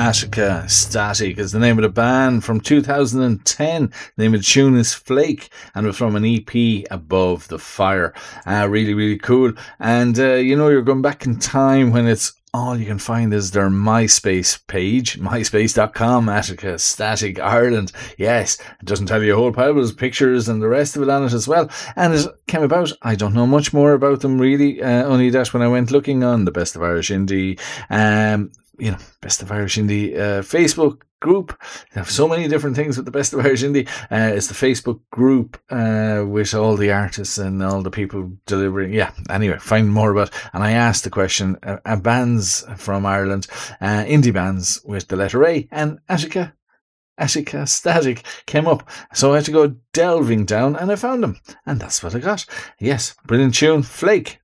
Ashika Static is the name of the band from 2010. The name of the tune is Flake, and it's from an EP, Above the Fire. Really, really cool. And, you're going back in time when it's all you can find is their MySpace page, myspace.com, Ashika Static Ireland. Yes, it doesn't tell you a whole pile, but there's pictures and the rest of it on it as well. And it came about, I don't know much more about them really, only that when I went looking on the Best of Irish Indie, Best of Irish Indie Facebook group. They have so many different things with the Best of Irish Indie. It's the Facebook group with all the artists and all the people delivering. Yeah, anyway, find more about it. And I asked the question, bands from Ireland, indie bands with the letter A, and Ashika Static came up. So I had to go delving down and I found them. And that's what I got. Yes, brilliant tune, Flake,